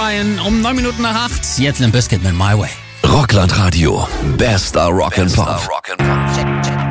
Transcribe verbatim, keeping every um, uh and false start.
Ryan um neun Minuten nach acht. Jetzt Limp Bizkit mit My Way. Rockland Radio. Bester Rock and Pop. Check, check.